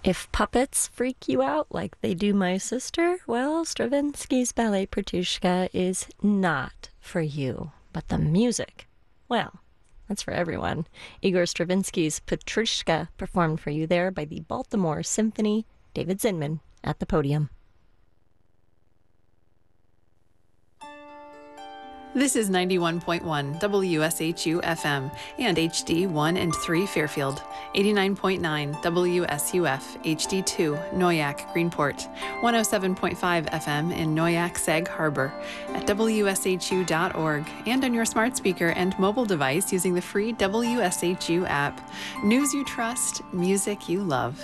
If puppets freak you out like they do my sister, well, Stravinsky's Ballet Petrushka is not for you. But the music, well, that's for everyone. Igor Stravinsky's Petrushka performed for you there by the Baltimore Symphony. David Zinman at the podium. This is 91.1 WSHU FM and HD 1 and 3 Fairfield, 89.9 WSUF HD 2 Noyak Greenport, 107.5 FM in Noyak Sag Harbor, at WSHU.org, and on your smart speaker and mobile device using the free WSHU app. News you trust, music you love.